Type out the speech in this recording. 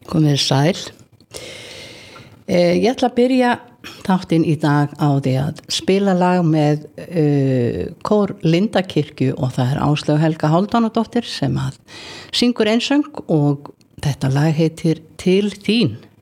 Komið sæl. Ég ætla að byrja þáttinn í dag á því að spila lag með kór Lindakirkju og það Áslaug Helga Hálfdánadóttir sem að syngur einsöng og þetta lag heitir Til þín.